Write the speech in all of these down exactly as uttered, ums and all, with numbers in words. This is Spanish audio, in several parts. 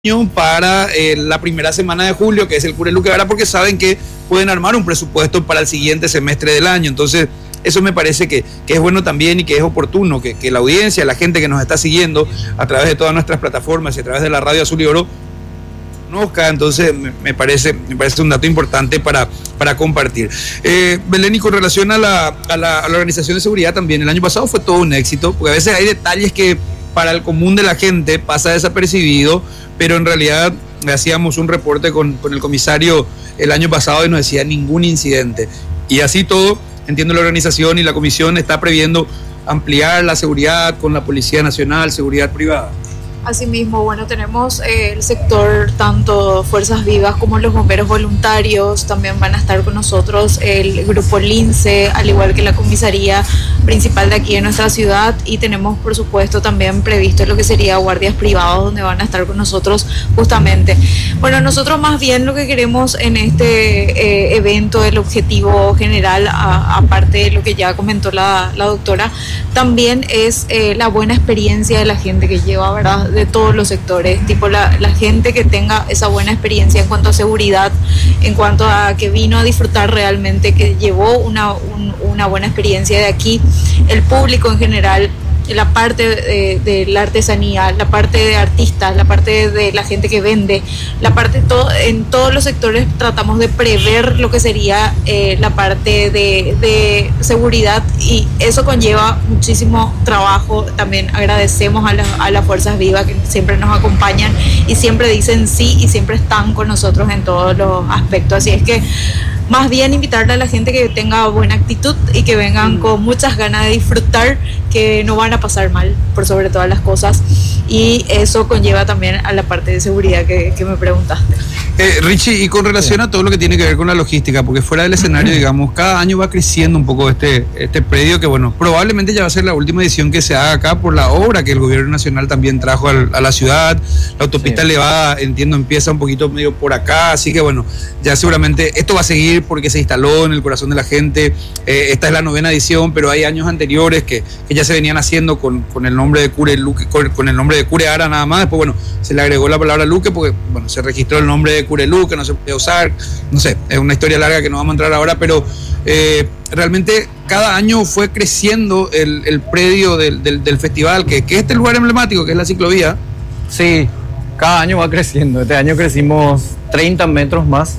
para eh, la primera semana de julio, que es el Cure Luque, ¿verdad? Porque saben que pueden armar un presupuesto para el siguiente semestre del año. Entonces, eso me parece que, que es bueno también y que es oportuno, que, que la audiencia, la gente que nos está siguiendo a través de todas nuestras plataformas y a través de la radio Azul y Oro, conozca. Entonces, me, me, parece, me parece un dato importante para, para compartir. Eh, Belén, y con relación a la, a, la, a la organización de seguridad también, el año pasado fue todo un éxito, porque a veces hay detalles que para el común de la gente pasa desapercibido, pero en realidad hacíamos un reporte con, con el comisario el año pasado y no decía ningún incidente. Y así todo, entiendo, la organización y la comisión está previendo ampliar la seguridad con la Policía Nacional, seguridad privada. Asimismo, bueno, tenemos eh, el sector, tanto Fuerzas Vivas como los bomberos voluntarios, también van a estar con nosotros el grupo Lince, al igual que la comisaría principal de aquí en nuestra ciudad, y tenemos por supuesto también previsto lo que sería guardias privados, donde van a estar con nosotros justamente. Bueno, nosotros más bien lo que queremos en este eh, evento, el objetivo general, a, aparte de lo que ya comentó la, la doctora, también es eh, la buena experiencia de la gente que lleva, ¿verdad?, de todos los sectores, tipo la, la gente que tenga esa buena experiencia en cuanto a seguridad, en cuanto a que vino a disfrutar realmente, que llevó una, un, una buena experiencia de aquí, el público en general, la parte de, de la artesanía, la parte de artistas, la parte de la gente que vende, la parte todo, en todos los sectores tratamos de prever lo que sería eh, la parte de, de seguridad, y eso conlleva muchísimo trabajo. También agradecemos a, la, a las Fuerzas Vivas que siempre nos acompañan y siempre dicen sí y siempre están con nosotros en todos los aspectos. Así es que más bien invitarle a la gente que tenga buena actitud y que vengan con muchas ganas de disfrutar, que no van a pasar mal por sobre todas las cosas, y eso conlleva también a la parte de seguridad que, que me preguntaste. Eh, Richie, y con relación sí. a todo lo que tiene que ver con la logística, porque fuera del escenario, digamos, cada año va creciendo un poco este, este predio, que bueno, probablemente ya va a ser la última edición que se haga acá por la obra que el gobierno nacional también trajo al, a la ciudad. La autopista sí. elevada, entiendo, empieza un poquito medio por acá, así que bueno, ya seguramente esto va a seguir porque se instaló en el corazón de la gente. Eh, esta es la novena edición, pero hay años anteriores que, que ya se venían haciendo con, con el nombre de Cure Luque, con, con el nombre de Cure Ara nada más. Después, bueno, se le agregó la palabra Luque porque, bueno, se registró el nombre de Cure Luque, no se puede usar, no sé, es una historia larga que no vamos a entrar ahora, pero eh, realmente cada año fue creciendo el, el predio del, del, del festival, que, que es este lugar emblemático, que es la ciclovía. Sí, cada año va creciendo. Este año crecimos treinta metros más.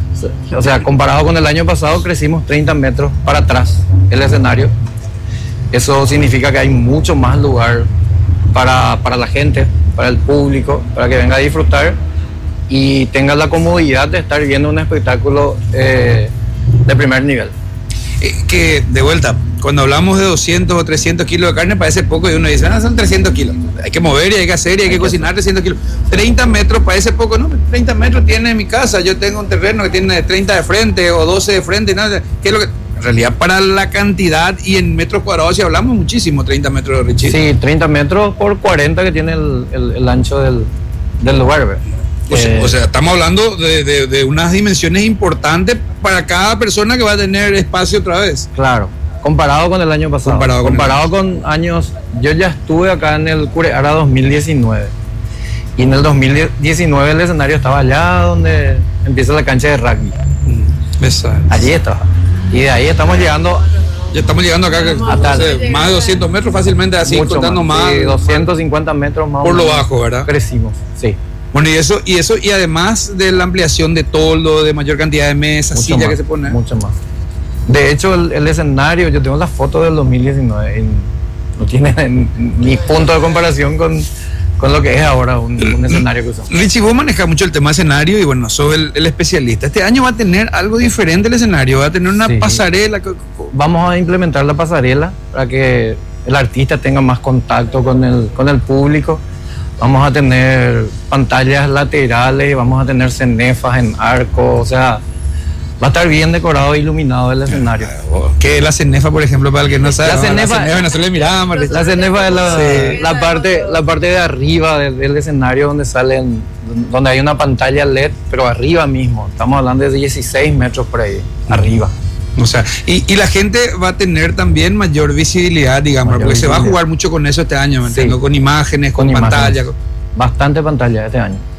O sea, comparado con el año pasado, crecimos treinta metros para atrás el escenario. Eso significa que hay mucho más lugar para, para la gente, para el público, para que venga a disfrutar y tenga la comodidad de estar viendo un espectáculo eh, de primer nivel. Eh, que, de vuelta, cuando hablamos de doscientos o trescientos kilos de carne parece poco, y uno dice, ah, son trescientos kilos, hay que mover y hay que hacer y hay, hay que, que cocinar trescientos kilos. treinta metros parece poco, no, treinta metros tiene mi casa, yo tengo un terreno que tiene treinta de frente o doce de frente, nada, ¿qué es lo que...? En realidad, para la cantidad y en metros cuadrados, si hablamos muchísimo, treinta metros de Richie. Sí, treinta metros por cuarenta que tiene el, el, el ancho del, del lugar. O sea, eh, o sea, estamos hablando de, de, de unas dimensiones importantes para cada persona que va a tener espacio otra vez. Claro, comparado con el año pasado. Comparado, con, comparado con años, yo ya estuve acá en el Cure Ara dos mil diecinueve. Y en el dos mil diecinueve el escenario estaba allá donde empieza la cancha de rugby. Mm, exacto. Allí estaba. Y de ahí estamos llegando. Ya estamos llegando acá hasta no sé, más de doscientos metros fácilmente, así contando más. más sí, doscientos cincuenta metros más. Por lo bajo, ¿verdad? Crecimos, sí. Bueno, y eso, y eso, y además de la ampliación de toldo, de mayor cantidad de mesas, sillas que se ponen. Mucho más. De hecho, el, el escenario, yo tengo la foto del dos mil diecinueve, y no tiene ni punto de comparación con, con lo que es ahora un, un escenario que usamos. Richie, vos manejas mucho el tema escenario y bueno, sos el, el especialista. Este año va a tener algo diferente el escenario, va a tener una sí. pasarela. Vamos a implementar la pasarela para que el artista tenga más contacto con el, con el público. Vamos a tener pantallas laterales, vamos a tener cenefas en arco, o sea, va a estar bien decorado e iluminado el escenario. ¿Qué es la cenefa, por ejemplo, para el que no sabe? La cenefa, la cenefa no se le miraba, la cenefa es la, sí. la, parte, la parte de arriba del, del escenario donde salen, donde hay una pantalla L E D, pero arriba mismo. Estamos hablando de dieciséis metros por ahí, arriba. O sea, y, y la gente va a tener también mayor visibilidad, digamos, mayor porque visibilidad. Se va a jugar mucho con eso este año, ¿me entiendo? Sí. Con imágenes, con, con pantalla. Imágenes. Bastante pantalla este año.